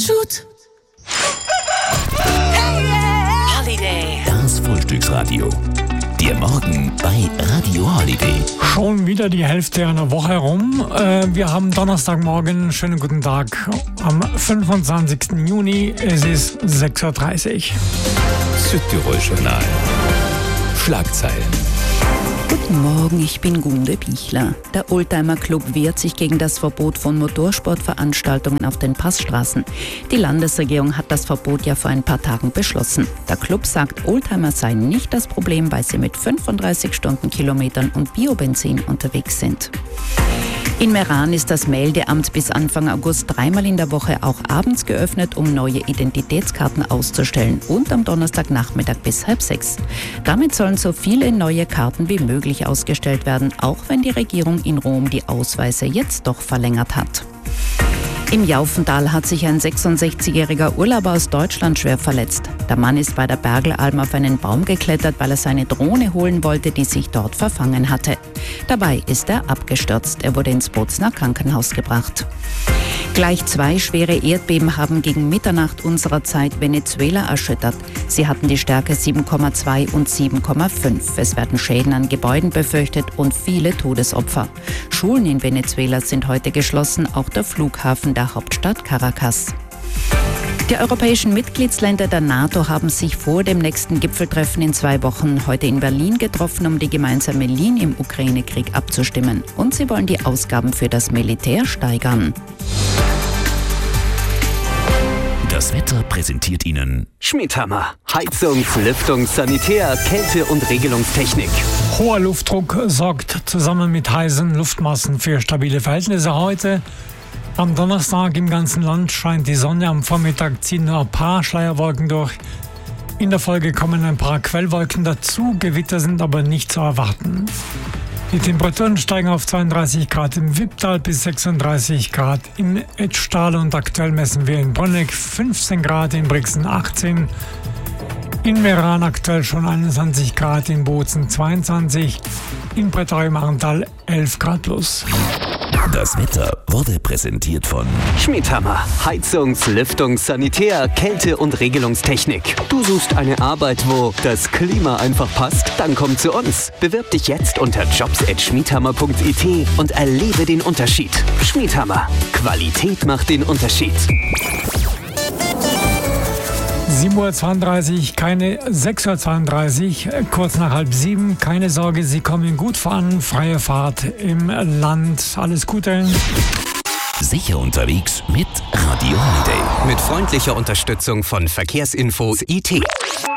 Shoot. Holiday. Das Frühstücksradio. Der Morgen bei Radio Holiday. Schon wieder die Hälfte einer Woche rum. Wir haben Donnerstagmorgen. Schönen guten Tag am 25. Juni. Es ist 6.30 Uhr. Südtirol Journal. Schlagzeilen. Guten Morgen, ich bin Gunde Pichler. Der Oldtimer Club wehrt sich gegen das Verbot von Motorsportveranstaltungen auf den Passstraßen. Die Landesregierung hat das Verbot ja vor ein paar Tagen beschlossen. Der Club sagt, Oldtimer seien nicht das Problem, weil sie mit 35 Stundenkilometern und Biobenzin unterwegs sind. In Meran ist das Meldeamt bis Anfang August dreimal in der Woche auch abends geöffnet, um neue Identitätskarten auszustellen und am Donnerstagnachmittag bis 5:30. Damit sollen so viele neue Karten wie möglich ausgestellt werden, auch wenn die Regierung in Rom die Ausweise jetzt doch verlängert hat. Im Jaufental hat sich ein 66-jähriger Urlauber aus Deutschland schwer verletzt. Der Mann ist bei der Bergelalm auf einen Baum geklettert, weil er seine Drohne holen wollte, die sich dort verfangen hatte. Dabei ist er abgestürzt. Er wurde ins Bozner Krankenhaus gebracht. Gleich 2 schwere Erdbeben haben gegen Mitternacht unserer Zeit Venezuela erschüttert. Sie hatten die Stärke 7,2 und 7,5. Es werden Schäden an Gebäuden befürchtet und viele Todesopfer. Schulen in Venezuela sind heute geschlossen, auch der Flughafen der Hauptstadt Caracas. Die europäischen Mitgliedsländer der NATO haben sich vor dem nächsten Gipfeltreffen in 2 Wochen heute in Berlin getroffen, um die gemeinsame Linie im Ukraine-Krieg abzustimmen. Und sie wollen die Ausgaben für das Militär steigern. Das Wetter präsentiert Ihnen Schmiedhammer. Heizungs-, Lüftungs-, Sanitär-, Kälte- und Regelungstechnik. Hoher Luftdruck sorgt zusammen mit heißen Luftmassen für stabile Verhältnisse heute. Am Donnerstag im ganzen Land scheint die Sonne, am Vormittag ziehen nur ein paar Schleierwolken durch. In der Folge kommen ein paar Quellwolken dazu, Gewitter sind aber nicht zu erwarten. Die Temperaturen steigen auf 32 Grad im Wipptal bis 36 Grad im Etschtal und aktuell messen wir in Brunneck 15 Grad, in Brixen 18, in Meran aktuell schon 21 Grad, in Bozen 22, in Prätorium-Arental 11 Grad plus. Das Wetter wurde präsentiert von Schmiedhammer. Heizungs-, Lüftungs-, Sanitär-, Kälte- und Regelungstechnik. Du suchst eine Arbeit, wo das Klima einfach passt? Dann komm zu uns. Bewirb dich jetzt unter jobs@schmiedhammer.it und erlebe den Unterschied. Schmiedhammer. Qualität macht den Unterschied. 7.32 Uhr, keine 6.32 Uhr, kurz nach 6:30. Keine Sorge, Sie kommen gut voran. Freie Fahrt im Land. Alles Gute. Sicher unterwegs mit Radio Holiday. Mit freundlicher Unterstützung von Verkehrsinfo IT.